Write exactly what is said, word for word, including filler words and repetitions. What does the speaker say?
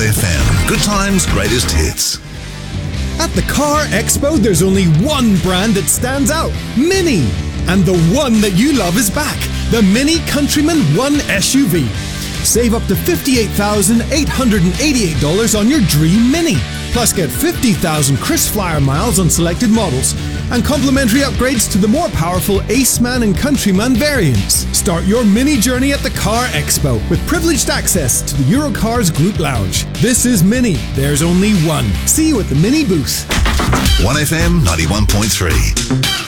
F M. Good times, greatest hits. At the Car Expo, there's only one brand that stands out, Mini. And the one that you love is back, the Mini Countryman one S U V. Save up to fifty-eight thousand eight hundred eighty-eight dollars on your dream Mini. Plus get fifty thousand KrisFlyer miles on selected models and complimentary upgrades to the more powerful Aceman and Countryman variants. Start your Mini journey at the Car Expo with privileged access to the Eurocars Group Lounge. This is Mini. There's only one. See you at the Mini booth. one F M ninety-one point three.